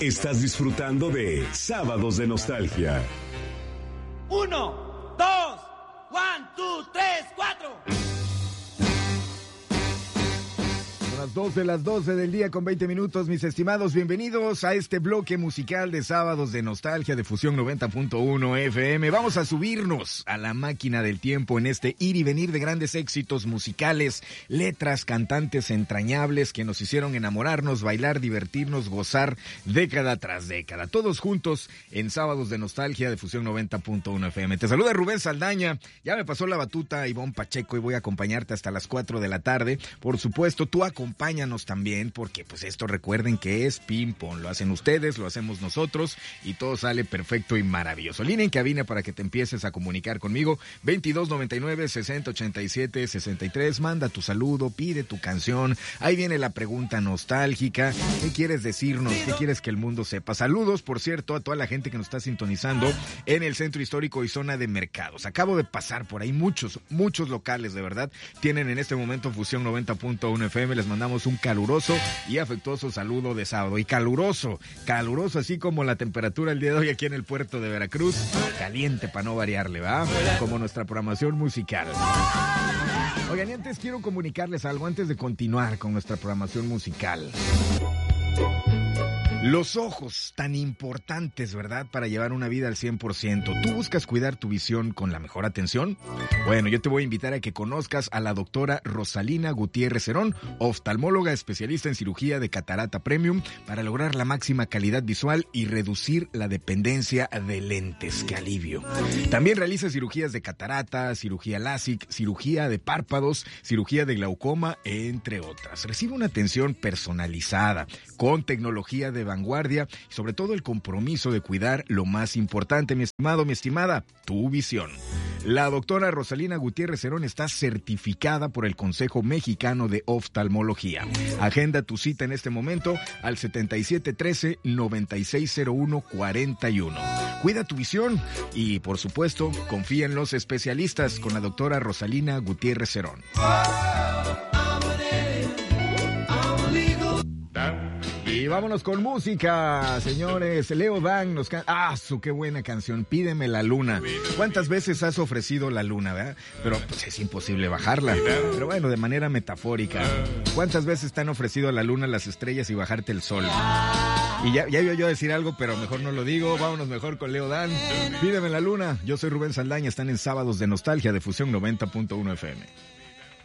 Estás disfrutando de Sábados de Nostalgia. 1, 2, 1, 2, 3, 4. Las 12 del día con 20 minutos, mis estimados, bienvenidos a este bloque musical de Sábados de Nostalgia de Fusión 90.1 FM. Vamos a subirnos a la máquina del tiempo en este ir y venir de grandes éxitos musicales, letras, cantantes entrañables que nos hicieron enamorarnos, bailar, divertirnos, gozar década tras década. Todos juntos en Sábados de Nostalgia de Fusión 90.1 FM. Te saluda Rubén Saldaña, ya me pasó la batuta Ivonne Pacheco y voy a acompañarte hasta las 4 de la tarde. Por supuesto, tú acompáñanos también, porque pues esto recuerden que es ping-pong. Lo hacen ustedes, lo hacemos nosotros y todo sale perfecto y maravilloso. Línea en cabina para que te empieces a comunicar conmigo, 2299-6087-63. Manda tu saludo, pide tu canción. Ahí viene la pregunta nostálgica. ¿Qué quieres decirnos? ¿Qué quieres que el mundo sepa? Saludos, por cierto, a toda la gente que nos está sintonizando en el Centro Histórico y Zona de Mercados. Acabo de pasar por ahí, muchos locales, de verdad, tienen en este momento Fusión 90.1 FM. Les mandamos un caluroso y afectuoso saludo de sábado. Y caluroso así como la temperatura el día de hoy aquí en el puerto de Veracruz. Caliente para no variarle, ¿va? Como nuestra programación musical. Oigan, y antes quiero comunicarles algo antes de continuar con nuestra programación musical. Los ojos, tan importantes, ¿verdad? Para llevar una vida al 100%. ¿Tú buscas cuidar tu visión con la mejor atención? Bueno, yo te voy a invitar a que conozcas a la doctora Rosalina Gutiérrez Cerón, oftalmóloga especialista en cirugía de catarata premium, para lograr la máxima calidad visual y reducir la dependencia de lentes. ¡Qué alivio! También realiza cirugías de catarata, cirugía LASIK, cirugía de párpados, cirugía de glaucoma, entre otras. Recibe una atención personalizada, con tecnología de vanguardia y sobre todo el compromiso de cuidar lo más importante, mi estimado, mi estimada, tu visión. La doctora Rosalina Gutiérrez Cerón está certificada por el Consejo Mexicano de Oftalmología. Agenda tu cita en este momento al 7713-960141. Cuida tu visión y, por supuesto, confía en los especialistas con la doctora Rosalina Gutiérrez Cerón. Y vámonos con música, señores. Leo Dan nos canta... qué buena canción! Pídeme la luna. ¿Cuántas veces has ofrecido la luna, verdad? Pero pues es imposible bajarla. Pero bueno, de manera metafórica. ¿Cuántas veces te han ofrecido la luna, las estrellas y bajarte el sol? Y ya iba yo a decir algo, pero mejor no lo digo. Vámonos mejor con Leo Dan. Pídeme la luna. Yo soy Rubén Saldaña. Están en Sábados de Nostalgia de Fusión 90.1 FM.